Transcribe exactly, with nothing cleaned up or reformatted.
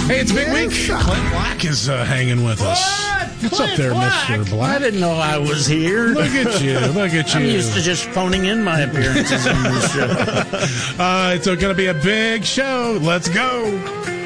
Hey, it's a big week. Clint Black is uh, hanging with us. What? What's Clint up there, Black? Mister Black? I didn't know I was here. Look at you. Look at you. I'm used to just phoning in my appearances on this show. Uh, it's going to be a big show. Let's go.